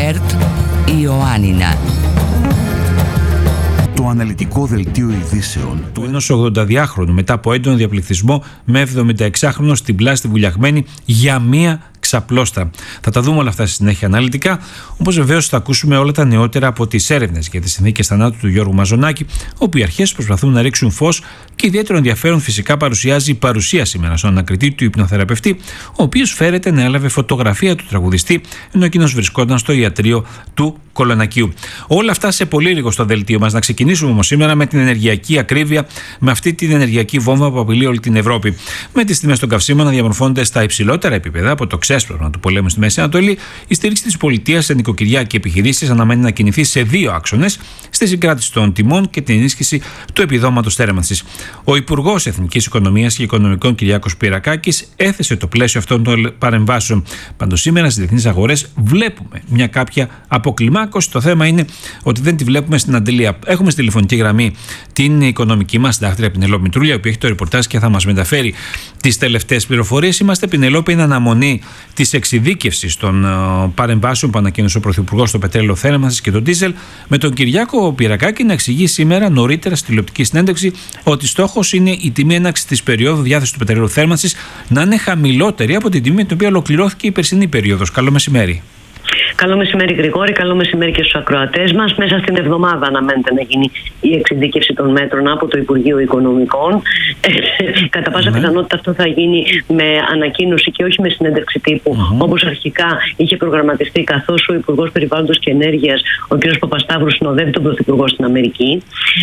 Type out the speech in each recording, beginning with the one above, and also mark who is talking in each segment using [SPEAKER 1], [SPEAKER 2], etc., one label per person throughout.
[SPEAKER 1] ΕΡΤ Ιωάννινα.
[SPEAKER 2] Το αναλυτικό δελτίο ειδήσεων
[SPEAKER 3] του ενός 82χρονου μετά από έντονο διαπληκτισμό με 76χρονο στην πλάστη βουλιαγμένη για μία ξαπλώστα. Θα τα δούμε όλα αυτά στη συνέχεια αναλυτικά, όπως βεβαίως θα ακούσουμε όλα τα νεότερα από τις έρευνες για τις συνθήκες θανάτου του Γιώργου Μαζονάκη, όπου οι αρχές προσπαθούν να ρίξουν φως και ιδιαίτερο ενδιαφέρον φυσικά παρουσιάζει η παρουσία σήμερα στον ανακριτή του υπνοθεραπευτή, ο οποίος φέρεται να έλαβε φωτογραφία του τραγουδιστή, ενώ εκείνος βρισκόταν στο ιατρείο του Κολονακίου. Όλα αυτά σε πολύ λίγο στο δελτίο μας. Να ξεκινήσουμε όμως σήμερα με την ενεργειακή ακρίβεια, με αυτή την ενεργειακή βόμβα που απειλεί όλη την Ευρώπη. Με τις τιμές των καυσίμων να διαμορφώνονται στα υψηλότερα επίπεδα από το ξέσπασμα του πολέμου στη Μέση Ανατολή, η στήριξη της πολιτείας σε νοικοκυριά και επιχειρήσεις αναμένει να κινηθεί σε δύο άξονες: στη συγκράτηση των τιμών και την ενίσχυση του επιδόματος θέρμανσης. Ο Υπουργός Εθνικής Οικονομίας και Οικονομικών Κυριάκος Πυρακάκης έθεσε το πλαίσιο αυτών των παρεμβάσεων. Πάντως σήμερα στις διεθνείς αγορές βλέπουμε μια κάποια αποκλιμάκωση. Το θέμα είναι ότι δεν τη βλέπουμε στην αντιλία. Έχουμε στη τηλεφωνική γραμμή την οικονομική μας συντάκτρια Πινελόπη Μητρούλια, η οποία έχει το ρεπορτάζ και θα μας μεταφέρει τις τελευταίες πληροφορίες. Είμαστε, Πινελόπη, εν αναμονή της εξειδίκευσης των παρεμβάσεων που ανακοίνωσε ο Πρωθυπουργός στο πετρέλαιο θέρμανσης και το ντίζελ, με τον Κυριάκο Πυρακάκη να εξηγεί σήμερα νωρίτερα στη τηλεοπτική συνέντευξη ότι στόχος είναι η τιμή έναρξης της περίοδου διάθεσης του πετρελαίου θέρμανσης να είναι χαμηλότερη από την τιμή με την οποία ολοκληρώθηκε η περσινή περίοδος. Καλό μεσημέρι.
[SPEAKER 4] Καλό μεσημέρι, Γρηγόρη. Καλό μεσημέρι και στους ακροατές μας. Μέσα στην εβδομάδα αναμένεται να γίνει η εξειδίκευση των μέτρων από το Υπουργείο Οικονομικών. Κατά πάσα πιθανότητα αυτό θα γίνει με ανακοίνωση και όχι με συνέντευξη τύπου, όπως αρχικά είχε προγραμματιστεί, καθώς ο Υπουργός Περιβάλλοντος και Ενέργειας, ο κ. Παπασταύρου, συνοδεύει τον Πρωθυπουργό στην Αμερική.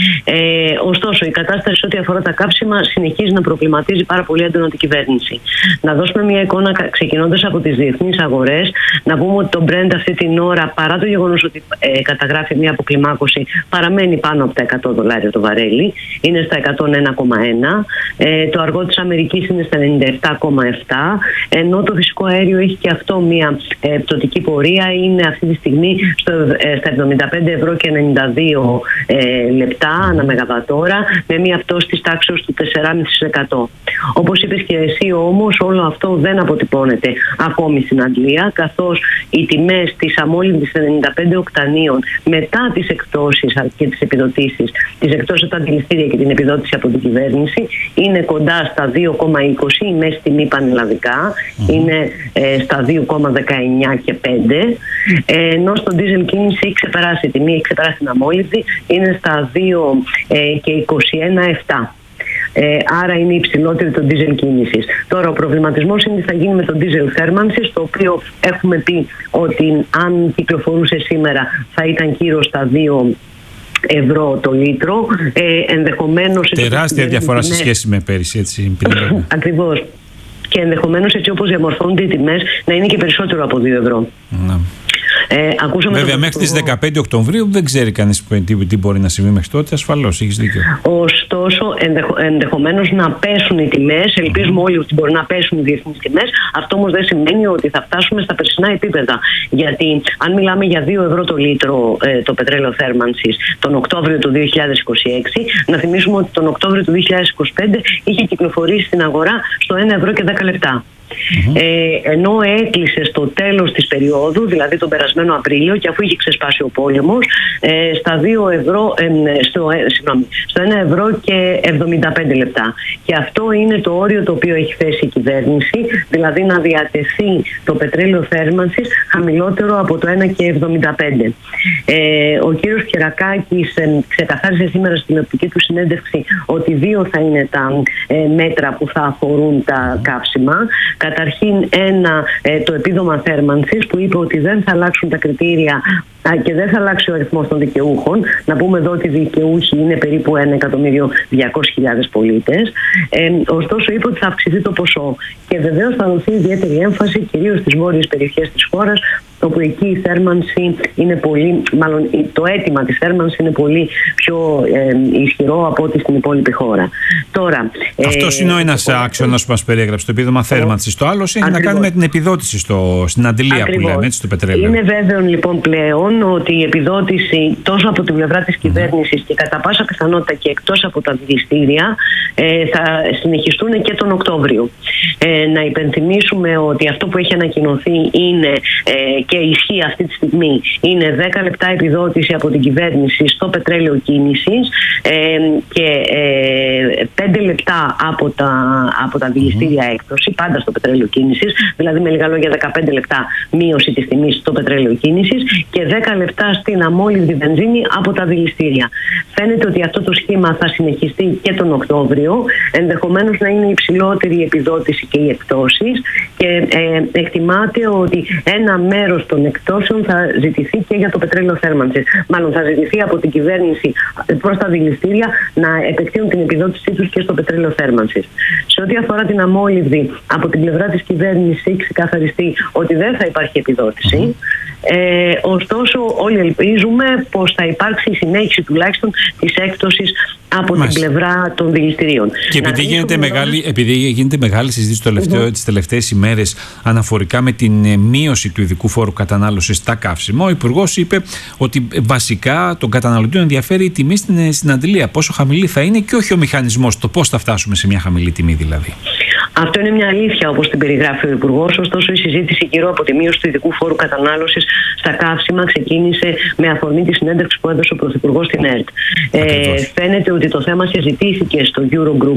[SPEAKER 4] Ωστόσο, η κατάσταση ό,τι αφορά τα καύσιμα συνεχίζει να προβληματίζει πάρα πολύ έντονα την κυβέρνηση. Να δώσουμε μια εικόνα ξεκινώντας από τις διεθνείς αγορές, να πούμε ότι το Brent αυτή την ώρα, παρά το γεγονός ότι καταγράφει μια αποκλιμάκωση, παραμένει πάνω από τα $100 το βαρέλι, είναι στα 101,1. Το αργό της Αμερικής είναι στα 97,7, ενώ το φυσικό αέριο έχει και αυτό μια πτωτική πορεία, είναι αυτή τη στιγμή στα 75 ευρώ και 92 λεπτά ανά μεγαβατόρα, με μια πτώση της τάξης του 4,5%. Όπως είπες και εσύ όμως, όλο αυτό δεν αποτυπώνεται ακόμη στην Αγγλία, καθώς οι τιμές της αμόλυντης 95 οκτανίων μετά τις εκπτώσεις και τις επιδοτήσεις, τις εκπτώσεις από τα αντιληστήρια και την επιδότηση από την κυβέρνηση, είναι κοντά στα 2,20, η μέση τιμή πανελλαδικά είναι στα 2,19 και 5, ενώ στο diesel κίνηση έχει ξεπεράσει η τιμή, έχει ξεπεράσει την αμόλυντη, είναι στα 2,21,7. Άρα είναι υψηλότερη το diesel κίνησης. Τώρα ο προβληματισμός είναι τι θα γίνει με το diesel θέρμανσης, το οποίο έχουμε πει ότι αν κυκλοφορούσε σήμερα θα ήταν γύρω στα 2 ευρώ το λίτρο. Ενδεχομένως
[SPEAKER 3] τεράστια διαφορά σε σχέση με πέρυσι, έτσι.
[SPEAKER 4] Ακριβώς. Και ενδεχομένως, έτσι όπως διαμορφώνονται οι τιμές, να είναι και περισσότερο από 2 ευρώ.
[SPEAKER 3] Βέβαια, μέχρι τις 15 Οκτωβρίου δεν ξέρει κανείς τι μπορεί να συμβεί μέχρι τότε. Ασφαλώς, έχεις δίκιο.
[SPEAKER 4] Ωστόσο, ενδεχομένως να πέσουν οι τιμές. Ελπίζουμε όλοι ότι μπορεί να πέσουν οι διεθνείς τιμές. Αυτό όμως δεν σημαίνει ότι θα φτάσουμε στα περσινά επίπεδα. Γιατί αν μιλάμε για 2 ευρώ το λίτρο το πετρέλαιο θέρμανσης τον Οκτώβριο του 2026, να θυμίσουμε ότι τον Οκτώβριο του 2025 είχε κυκλοφορήσει στην αγορά στο 1 ευρώ και 10 λεπτά. Ενώ έκλεισε στο τέλος της περίοδου, δηλαδή τον περασμένο Απρίλιο, και αφού είχε ξεσπάσει ο πόλεμος, στα 2 ευρώ, στο 1 ευρώ και 75 λεπτά. Και αυτό είναι το όριο το οποίο έχει θέσει η κυβέρνηση, δηλαδή να διατεθεί το πετρέλαιο θέρμανσης χαμηλότερο από το 1 και 75. Ο κύριος Πυρακάκης ξεκαθάρισε σήμερα στην τηλεοπτική του συνέντευξη ότι 2 θα είναι τα μέτρα που θα αφορούν τα καύσιμα. Καταρχήν το επίδομα θέρμανσης, που είπε ότι δεν θα αλλάξουν τα κριτήρια και δεν θα αλλάξει ο αριθμός των δικαιούχων. Να πούμε εδώ ότι οι δικαιούχοι είναι περίπου 1.200.000 πολίτες. Ωστόσο είπε ότι θα αυξηθεί το ποσό και βεβαίως θα δοθεί ιδιαίτερη έμφαση κυρίως στις βόρειες περιοχές της χώρας, όπου εκεί η θέρμανση είναι πολύ, μάλλον το αίτημα της θέρμανσης είναι πολύ πιο ισχυρό από ό,τι στην υπόλοιπη χώρα. Τώρα,
[SPEAKER 3] αυτός είναι ο ένας άξονας που μας περιέγραψε, το επίδομα θέρμανσης. Το άλλο έχει να κάνει με την επιδότηση στην αντιλία που λέμε, έτσι, του πετρέλαιου.
[SPEAKER 4] Είναι βέβαιο λοιπόν πλέον λοιπόν ότι η επιδότηση τόσο από την πλευρά της κυβέρνησης και κατά πάσα πιθανότητα και εκτός από τα δηληστήρια θα συνεχιστούν και τον Οκτώβριο. Να υπενθυμίσουμε ότι αυτό που έχει ανακοινωθεί είναι και ισχύει αυτή τη στιγμή, είναι 10 λεπτά επιδότηση από την κυβέρνηση στο πετρέλαιο κίνησης και 5 λεπτά από τα δηληστήρια έκπτωση, πάντα στο πετρέλαιο κίνησης, δηλαδή με λίγα λόγια 15 λεπτά μείωση της τιμής στο πετρέλαιο κίνησης και 10 λεπτά στην αμόλυβδη βενζίνη από τα δηληστήρια. Φαίνεται ότι αυτό το σχήμα θα συνεχιστεί και τον Οκτώβριο, ενδεχομένως να είναι υψηλότερη η επιδότηση και οι εκπτώσεις και εκτιμάται ότι ένα μέρος των εκπτώσεων θα ζητηθεί και για το πετρέλαιο θέρμανσης. Μάλλον θα ζητηθεί από την κυβέρνηση προς τα δηληστήρια να επεκτείνουν την επιδότησή τους και στο πετρέλαιο θέρμανσης. Σε ό,τι αφορά την αμόλυβδη, από την πλευρά της κυβέρνησης έχει ξεκαθαριστεί ότι δεν θα υπάρχει επιδότηση. Ωστόσο όλοι ελπίζουμε πως θα υπάρξει η συνέχιση τουλάχιστον της έκπτωσης από την πλευρά των δηληστηρίων. Και επειδή
[SPEAKER 3] γίνεται μεγάλη συζήτηση τις τελευταίες ημέρες αναφορικά με την μείωση του ειδικού φόρου κατανάλωσης στα καύσιμα, ο Υπουργός είπε ότι βασικά τον καταναλωτή ενδιαφέρει η τιμή στην αντιλία, πόσο χαμηλή θα είναι και όχι ο μηχανισμός, το πώς θα φτάσουμε σε μια χαμηλή τιμή δηλαδή.
[SPEAKER 4] Αυτό είναι μια αλήθεια όπως την περιγράφει ο Υπουργός, ωστόσο η συζήτηση γύρω από τη μείωση του ειδικού φόρου κατανάλωσης στα καύσιμα ξεκίνησε με αφορμή τη συνέντευξη που έδωσε ο Πρωθυπουργός στην ΕΡΤ. Φαίνεται ότι το θέμα συζητήθηκε στο Eurogroup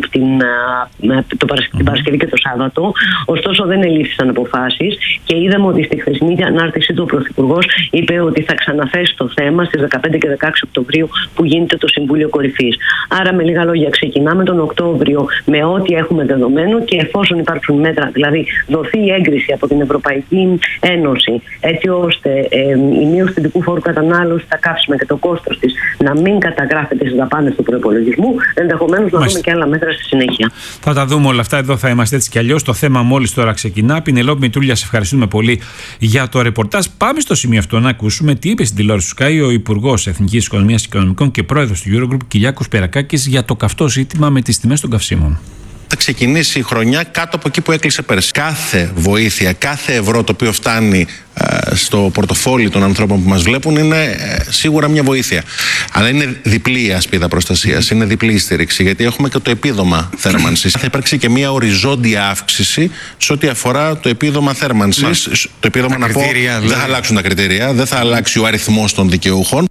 [SPEAKER 4] την Παρασκευή και το Σάββατο, ωστόσο δεν ελήφθησαν αποφάσεις και είδαμε ότι στη χθεσινή ανάρτησή του ο Πρωθυπουργός είπε ότι θα ξαναθέσει το θέμα στις 15 και 16 Οκτωβρίου που γίνεται το Συμβούλιο Κορυφής. Άρα με λίγα λόγια ξεκινάμε τον Οκτώβριο με ό,τι έχουμε δεδομένο και εφόσον υπάρξουν μέτρα, δηλαδή δοθεί η έγκριση από την Ευρωπαϊκή Ένωση έτσι ώστε η μείωση του ειδικού φόρου κατανάλωσης στα καύσιμα και το κόστος της να μην καταγράφεται στις δαπάνες του προϋπολογισμού, ενδεχομένως να δούμε και άλλα μέτρα στη συνέχεια.
[SPEAKER 3] Θα τα δούμε όλα αυτά, εδώ θα είμαστε έτσι κι αλλιώς. Το θέμα μόλις τώρα ξεκινά. Πινελόπη Μητρούλια, σε ευχαριστούμε πολύ για το ρεπορτάζ. Πάμε στο σημείο αυτό να ακούσουμε τι είπε στην τηλεόραση του Sky ο Υπουργός Εθνικής Οικονομίας και Οικονομικών και Πρόεδρος του Eurogroup Κυριάκος Περακάκης για το καυτό ζήτημα με τις τιμές των καυσίμων.
[SPEAKER 5] Θα ξεκινήσει η χρονιά κάτω από εκεί που έκλεισε πέρσι. Κάθε βοήθεια, κάθε ευρώ το οποίο φτάνει στο πορτοφόλι των ανθρώπων που μας βλέπουν είναι σίγουρα μια βοήθεια. Αλλά είναι διπλή η ασπίδα προστασίας, είναι διπλή η στήριξη, γιατί έχουμε και το επίδομα θέρμανσης. Θα υπάρξει και μια οριζόντια αύξηση σε ό,τι αφορά το επίδομα θέρμανσης. Το επίδομα, να πω, δεν θα αλλάξουν τα κριτήρια, δεν θα αλλάξει ο αριθμός των δικαιούχων.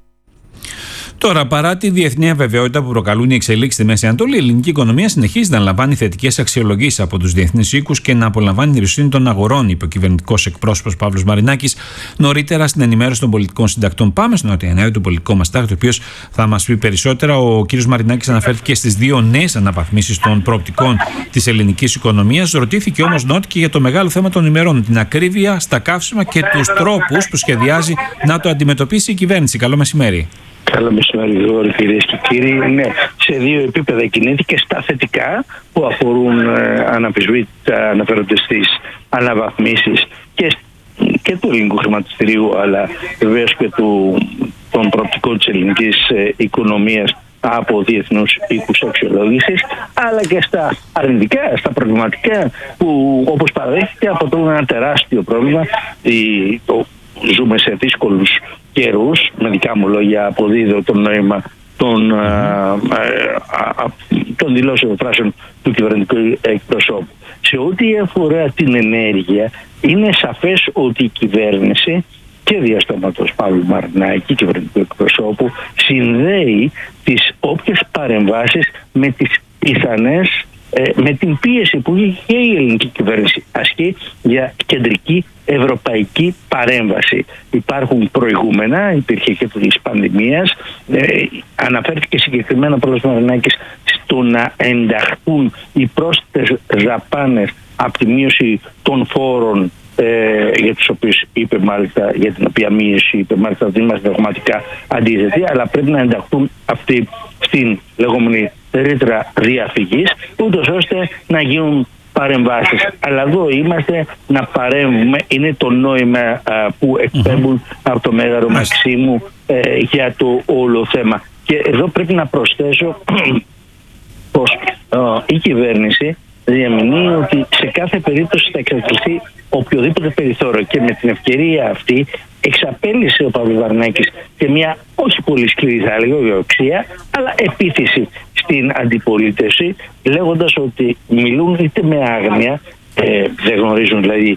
[SPEAKER 3] Τώρα, παρά τη διεθνή αβεβαιότητα που προκαλούν οι εξελίξεις στη Μέση Ανατολή, η ελληνική οικονομία συνεχίζει να λαμβάνει θετικές αξιολογήσεις από τους διεθνείς οίκους και να απολαμβάνει τη ρυστίνη των αγορών, είπε ο κυβερνητικός εκπρόσωπος Παύλος Μαρινάκης νωρίτερα στην ενημέρωση των πολιτικών συντακτών. Πάμε στο νοτιανέο του πολιτικού μας τάκτη, ο οποίος θα μας πει περισσότερα. Ο κ. Μαρινάκης αναφέρθηκε στις δύο νέες αναβαθμίσεις των προοπτικών της ελληνικής οικονομίας. Ρωτήθηκε όμως Νότι και για το μεγάλο θέμα των ημερών, την ακρίβεια στα καύσιμα και τους τρόπους που σχεδιάζει να το αντιμετωπίσει η κυβέρνηση. Καλό μεσημέρι.
[SPEAKER 6] Καλό μεσημέρι, κυρίες και κύριοι. Ναι, σε δύο επίπεδα κινήθηκε στα θετικά που αφορούν αναμφισβήτητα αναφέρονται στις αναβαθμίσεις και του ελληνικού χρηματιστηρίου, αλλά βεβαίως και των προοπτικών της ελληνικής οικονομίας από διεθνούς οίκους αξιολόγησης, αλλά και στα αρνητικά, στα προβληματικά που, όπως παραδέχεται, αποτελούν ένα τεράστιο πρόβλημα. Ζούμε σε δύσκολους καιρούς, με δικά μου λόγια αποδίδω το νόημα των δηλώσεων φράσεων του κυβερνητικού εκπροσώπου. Σε ό,τι αφορά την ενέργεια, είναι σαφές ότι η κυβέρνηση και διαστόματος Παύλου Μαρινάκη, κυβερνητικού εκπροσώπου, συνδέει τις όποιες παρεμβάσεις με τις πιθανές με την πίεση που και η ελληνική κυβέρνηση ασκεί για κεντρική ευρωπαϊκή παρέμβαση. Υπάρχουν προηγούμενα, υπήρχε και της πανδημίας, αναφέρθηκε συγκεκριμένα ο Παύλος Μαρινάκης στο να ενταχθούν οι πρόσθετες δαπάνες από τη μείωση των φόρων για τους οποίους είπε μάλιστα, για την οποία μείωση είπε μάλιστα δεν είμαστε δογματικά αντίθετοι, αλλά πρέπει να ενταχθούν αυτοί στην λεγόμενη ρήτρα διαφυγής, ούτως ώστε να γίνουν παρεμβάσεις. Αλλά εδώ είμαστε να παρέμβουμε, είναι το νόημα που εκπέμπουν από το Μέγαρο Μαξίμου για το όλο θέμα. Και εδώ πρέπει να προσθέσω πως η κυβέρνηση διαμηνύει ότι σε κάθε περίπτωση θα εξαρτηθεί οποιοδήποτε περιθώριο, και με την ευκαιρία αυτή εξαπέλυσε ο Παύλος Βαρνάκης και μια όχι πολύ σκληρή θα έλεγα βιοξία, αλλά επίθεση στην αντιπολίτευση, λέγοντας ότι μιλούν είτε με άγνοια, δεν γνωρίζουν δηλαδή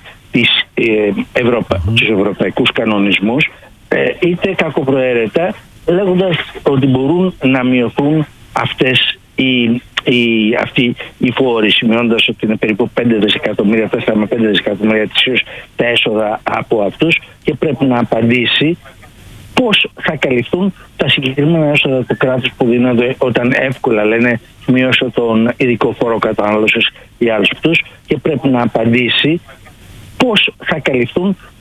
[SPEAKER 6] τους ευρωπαϊκούς κανονισμούς, είτε κακοπροαίρετα, λέγοντας ότι μπορούν να μειωθούν αυτές αυτοί οι φόροι, σημειώντας ότι είναι περίπου 5 δισεκατομμύρια, 4 με 5 δισεκατομμύρια ετησίως τα έσοδα από αυτούς, και πρέπει να απαντήσει πώς θα καλυφθούν τα συγκεκριμένα έσοδα του κράτους που δίνονται όταν εύκολα λένε μείωσε τον ειδικό φόρο κατανάλωσης για άλλους αυτούς, και πρέπει να απαντήσει πώς θα καλυφθούν